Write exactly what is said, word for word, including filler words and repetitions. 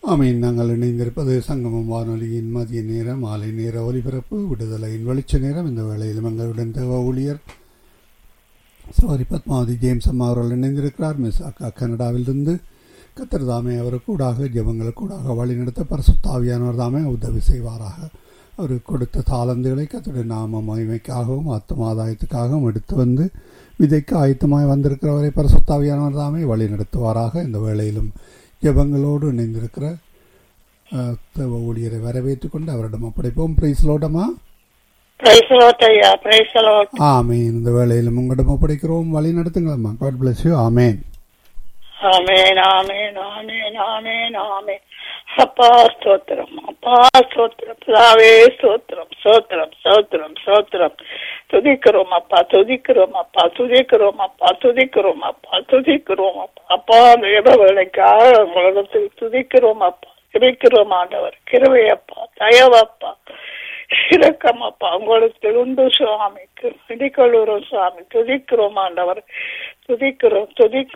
ஆமீன். நாங்கள் இணைந்திருப்பது சங்கமம் வானொலியின் மதிய நேரம் மாலை நேர ஒலிபரப்பு விடுதலையின் வெளிச்ச நேரம். இந்த வேளையிலும் எங்களுடன் தேவ ஊழியர் சோரி பத்மாவதி ஜேம்ஸ் அம்மா அவர்கள் இணைந்திருக்கிறார். மிஸ் அக்கா கனடாவிலிருந்து. கர்த்தர் தாமே அவருக்கு கூடாக ஜெபங்களுக்கு கூடாக வழிநடத்த பரிசுத்தாவியானவர் தாமே உதவி செய்வாராக. அவர் கொடுத்த தாளந்துகளை கர்த்தருடைய நாம மகிமைக்காகவும் ஆத்துமாதாயத்துக்காகவும் எடுத்து வந்து விதைக்கு ஆயத்தமாய் வந்திருக்கிறவரை பரிசுத்தாவியானவர் தாமே வழி நடத்துவாராக. இந்த வேளையிலும் ஜெபங்களோடு இணைந்திருக்கிற தேவ ஊழியரை வரவேற்றுக் கொண்டு அவரிடம் ஒப்படைப்போம். பிரைஸ் லோட்டமா. ஆமேன். இந்த வேளையிலும் உங்களிடம் ஒப்படைக்கிறோம், வழி நடத்துங்களம்மா. God bless you. ஆமேன். ஆமேன் ஆமேன் ஆமேன் ஆமேன் ஆமேன். அப்பா ஸ்தோத்திரம், அப்பா ஸ்தோத்திரம், பிதாவே ஸ்தோத்திரம், ஸ்தோத்திரம் ஸ்தோத்திரம் ஸ்தோத்திரம். துதிக்கிறோம் அப்பா, துதிக்கிறோம் அப்பா, துதிக்கிறோம் அப்பா, துதிக்கிறோம் அப்பா, துதிக்கிறோம் அப்பா. அப்பா தேவ வேலைக்காக உலகத்தில் துதிக்கிறோம் அப்பா, இருக்கிறோம் ஆண்டவர். கிருபை அப்பா, தயவப்பா, இரக்கம் அப்பா உங்களுக்கு உண்டு சுவாமிக்கு இடிக்கொள்ளுறோம் சுவாமி. துதிக்கிறோம் ஆண்டவர், துதிக்கிறோம் துதிக்கிறோம்